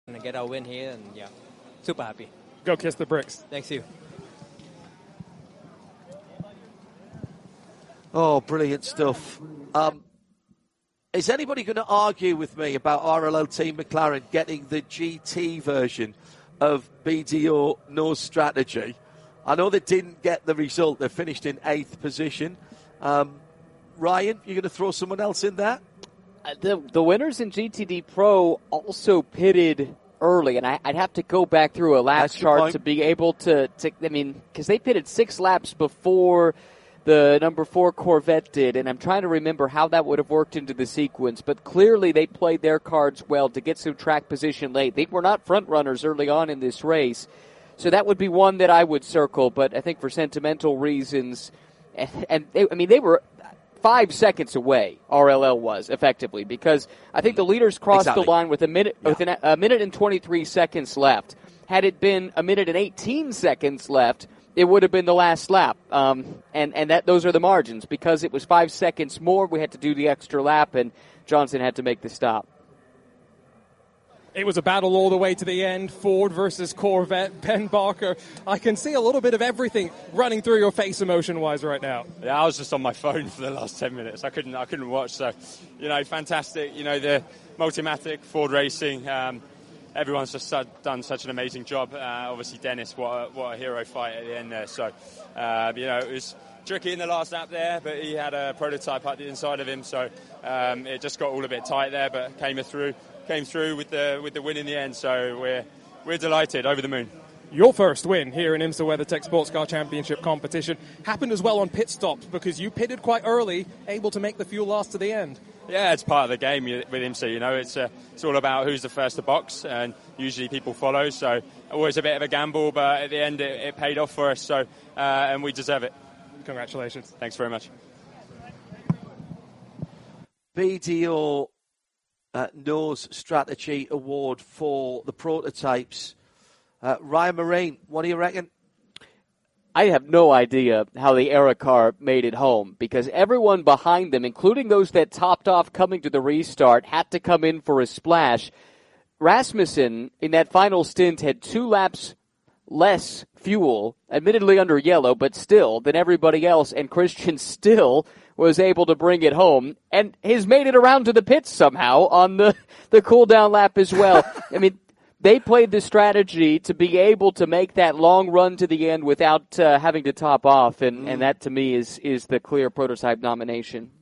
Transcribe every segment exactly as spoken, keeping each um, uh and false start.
And get our win here, and yeah, super happy. Go kiss the bricks. Thanks you. Oh, brilliant stuff. Um, is anybody going to argue with me about R L L Team McLaren getting the G T version of B D O Nor's strategy? I know they didn't get the result. They finished in eighth position. Um, Ryan, you're going to throw someone else in there? Uh, the, the winners in G T D Pro also pitted early, and I, I'd have to go back through a lap That's chart to be able to, to I mean, because they pitted six laps before the number four Corvette did, and I'm trying to remember how that would have worked into the sequence, but clearly they played their cards well to get some track position late. They were not front runners early on in this race, so that would be one that I would circle, but I think for sentimental reasons, and, and they, I mean, they were five seconds away, R L L was, effectively, because I think the leaders crossed exactly. the line with a minute, yeah. with an, a minute and twenty-three seconds left. Had it been a minute and eighteen seconds left, it would have been the last lap, um, and and that those are the margins. Because it was five seconds more, we had to do the extra lap, and Johnson had to make the stop. It was a battle all the way to the end. Ford versus Corvette. Ben Barker, I can see a little bit of everything running through your face emotion-wise right now. Yeah, I was just on my phone for the last ten minutes. I couldn't I couldn't watch. So, you know, fantastic. You know, the Multimatic, Ford Racing. Um, Everyone's just done such an amazing job. Uh, obviously, Dennis, what a, what a hero fight at the end there. So, uh, you know, it was tricky in the last lap there, but he had a prototype at the inside of him. So um, it just got all a bit tight there, but came through, came through with the with the win in the end. So we're we're delighted, over the moon. Your first win here in IMSA WeatherTech Sports Car Championship competition happened as well on pit stops because you pitted quite early, able to make the fuel last to the end. Yeah, it's part of the game with IMSA. You know, it's uh, it's all about who's the first to box, and usually people follow. So always a bit of a gamble, but at the end it, it paid off for us. So uh, and we deserve it. Congratulations. Thanks very much. B D O uh, Nor's Strategy Award for the prototypes. Uh, Ryan Marine, what do you reckon? I have no idea how the Era car made it home because everyone behind them, including those that topped off coming to the restart, had to come in for a splash. Rasmussen, in that final stint, had two laps less fuel, admittedly under yellow, but still, than everybody else, and Christian still was able to bring it home, and has made it around to the pits somehow on the, the cool-down lap as well. I mean, they played the strategy to be able to make that long run to the end without uh, having to top off, and, mm. and that to me is is the clear prototype nomination.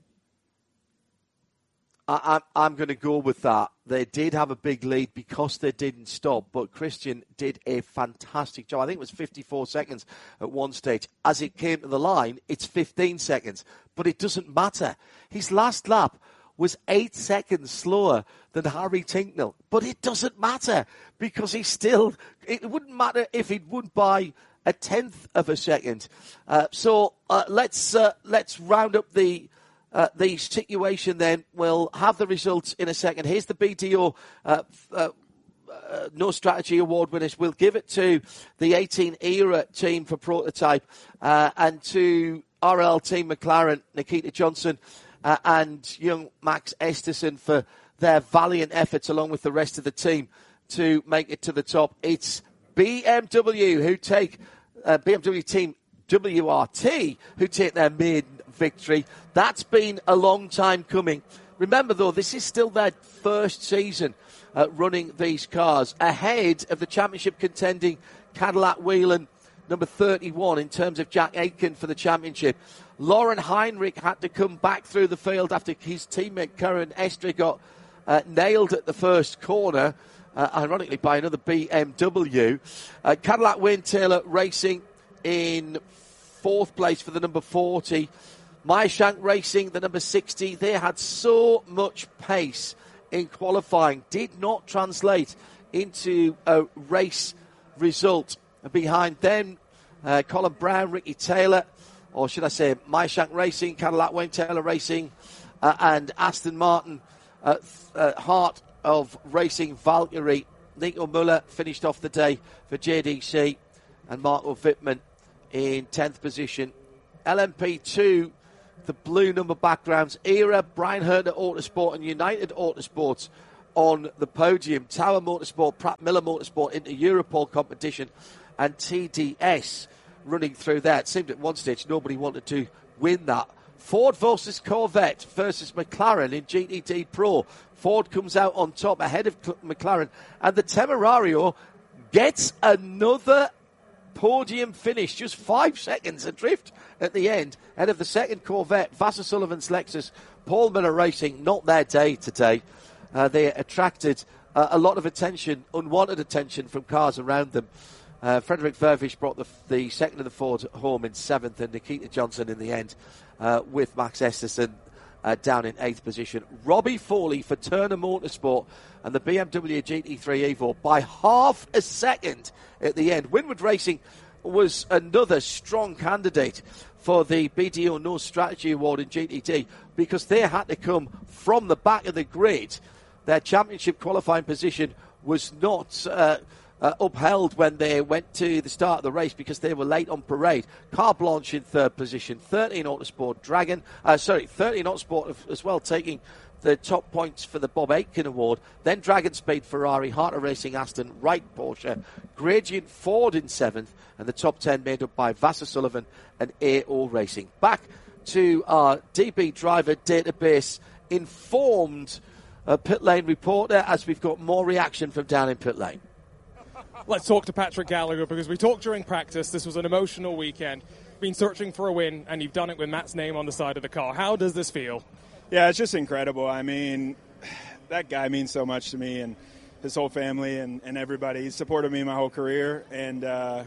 I, I'm, I'm going to go with that. They did have a big lead because they didn't stop, but Christian did a fantastic job. I think it was fifty-four seconds at one stage. As it came to the line, it's fifteen seconds, but it doesn't matter. His last lap was eight seconds slower than Harry Tinknell. But it doesn't matter because he's still, it wouldn't matter if he'd won by a tenth of a second. Uh, so uh, let's uh, let's round up the uh, the situation then. We'll have the results in a second. Here's the B D O uh, uh, uh, No Strategy Award winners. We'll give it to the eighteen Era team for prototype uh, and to R L Team McLaren, Nikita Johnson, Uh, and young Max Esterson for their valiant efforts along with the rest of the team to make it to the top. It's B M W who take, uh, B M W team W R T who take their maiden victory. That's been a long time coming. Remember though, this is still their first season uh, running these cars ahead of the championship contending Cadillac Whelen number thirty-one in terms of Jack Aitken for the championship. Lauren Heinrich had to come back through the field after his teammate Karen Estre got uh, nailed at the first corner, uh, ironically by another B M W. Uh, Cadillac Wayne Taylor Racing in fourth place for the number forty. Meyershank Racing, the number sixty. They had so much pace in qualifying, did not translate into a race result. Behind them, uh, Colin Brown, Ricky Taylor, or should I say Meyershank Racing, Cadillac Wayne Taylor Racing, uh, and Aston Martin, uh, uh, Heart of Racing Valkyrie. Nico Muller finished off the day for J D C, and Marco Wittmann in tenth position. L M P two, the blue number backgrounds, Era, Brian Herter Autosport and United Autosports on the podium. Tower Motorsport, Pratt Miller Motorsport into Europol competition, and T D S running through there. It seemed at one stage nobody wanted to win that. Ford versus Corvette versus McLaren in G T D Pro. Ford comes out on top ahead of McLaren, and the Temerario gets another podium finish, just five seconds adrift at the end, ahead of the second Corvette, Vassar Sullivan's Lexus. Paul Miller Racing, not their day today. Uh, they attracted uh, a lot of attention, unwanted attention from cars around them. Uh, Frederick Vervish brought the, the second of the Ford home in seventh, and Nikita Johnson in the end uh, with Max Esterson uh, down in eighth position. Robbie Foley for Turner Motorsport and the B M W G T three Evo by half a second at the end. Winward Racing was another strong candidate for the B D O No Strategy Award in G T D because they had to come from the back of the grid. Their championship qualifying position was not uh, uh, upheld when they went to the start of the race because they were late on parade. Car Blanche in third position, thirteen Autosport Dragon, uh, sorry, thirteen Autosport as well, taking the top points for the Bob Aitken Award. Then Dragon Speed Ferrari, Harter Racing Aston, Wright Porsche, Gradient Ford in seventh, and the top ten made up by Vassar Sullivan and A O Racing. Back to our D B driver database informed uh, pit lane reporter as we've got more reaction from down in pit lane. Let's talk to Patrick Gallagher because we talked during practice. This was an emotional weekend. Been searching for a win, and you've done it with Matt's name on the side of the car. How does this feel? Yeah, it's just incredible. I mean, that guy means so much to me and his whole family and, and everybody. He's supported me my whole career, and uh,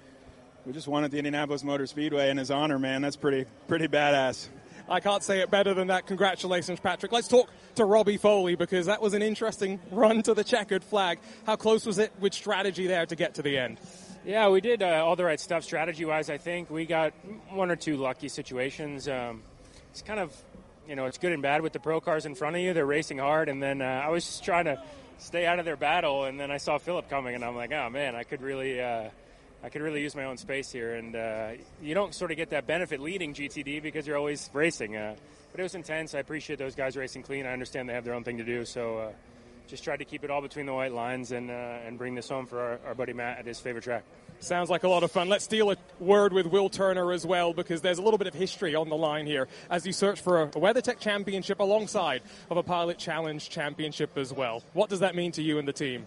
we just won at the Indianapolis Motor Speedway in his honor, man. That's pretty pretty badass. I can't say it better than that. Congratulations, Patrick. Let's talk to Robbie Foley because that was an interesting run to the checkered flag. How close was it with strategy there to get to the end? Yeah, we did uh, all the right stuff strategy-wise, I think. We got one or two lucky situations. Um, it's kind of, you know, it's good and bad with the pro cars in front of you. They're racing hard, and then uh, I was just trying to stay out of their battle, and then I saw Philip coming, and I'm like, oh, man, I could really uh, I could really use my own space here. And uh, you don't sort of get that benefit leading G T D because you're always racing. Uh, but it was intense. I appreciate those guys racing clean. I understand they have their own thing to do, so uh, just tried to keep it all between the white lines and uh, and bring this home for our, our buddy Matt at his favorite track. Sounds like a lot of fun. Let's steal a word with Will Turner as well because there's a little bit of history on the line here as you search for a WeatherTech championship alongside of a Pilot Challenge championship as well. What does that mean to you and the team?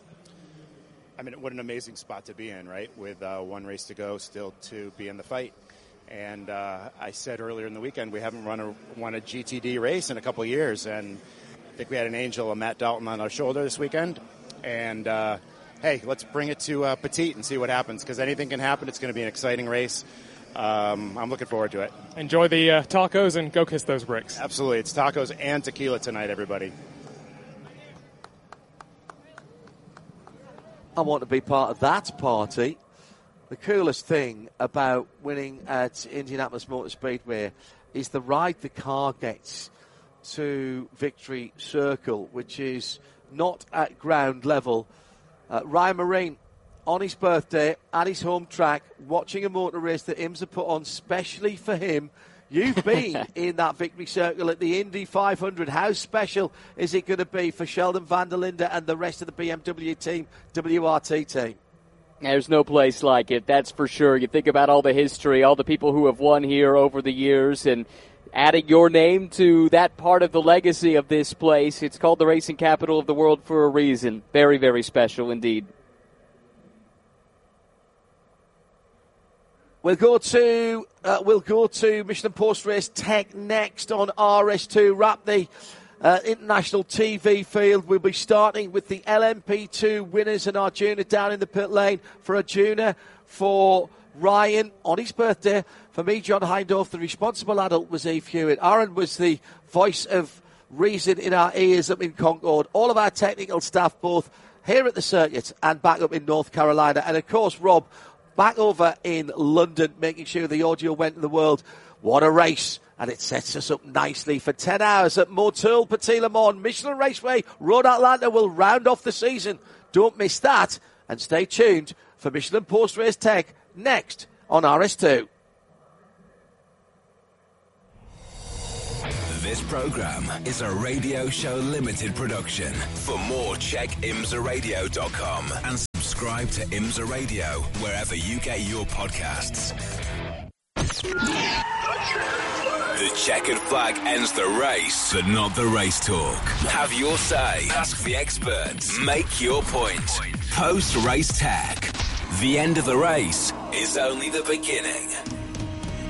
I mean, what an amazing spot to be in, right? With uh, one race to go, still to be in the fight. And uh, I said earlier in the weekend we haven't run a, won a G T D race in a couple of years, and I think we had an angel of Matt Dalton on our shoulder this weekend. And uh, hey, let's bring it to uh, Petite and see what happens, because anything can happen. It's going to be an exciting race. Um, I'm looking forward to it. Enjoy the uh, tacos and go kiss those bricks. Absolutely. It's tacos and tequila tonight, everybody. I want to be part of that party. The coolest thing about winning at Indianapolis Motor Speedway is the ride the car gets to Victory Circle, which is not at ground level. Uh, Ryan Marine, on his birthday, at his home track, watching a motor race that I M S A put on specially for him. You've been in that Victory Circle at the Indy five hundred. How special is it going to be for Sheldon van der Linde and the rest of the B M W team, W R T team? There's no place like it, that's for sure. You think about all the history, all the people who have won here over the years, and adding your name to that part of the legacy of this place. It's called the racing capital of the world for a reason. Very, very special indeed. We'll go to uh, we'll go to Michelin Post Race Tech next on R S two. Wrap the uh, international T V field. We'll be starting with the L M P two winners and Arjuna down in the pit lane. For Arjuna, for Ryan on his birthday. For me, John Hindorf, the responsible adult was Eve Hewitt. Aaron was the voice of reason in our ears up in Concord. All of our technical staff, both here at the circuit and back up in North Carolina. And of course, Rob, back over in London, making sure the audio went to the world. What a race. And it sets us up nicely for ten hours at Motul Petit Le Mans. Michelin Raceway, Road Atlanta will round off the season. Don't miss that. And stay tuned for Michelin Post Race Tech next on R S two. This program is a Radio Show Limited production. For more, check imsa radio dot com and subscribe to IMSA Radio wherever you get your podcasts. The checkered flag ends the race, but not the race talk. Have your say. Ask the experts. Make your point. Post-race tech. The end of the race is only the beginning.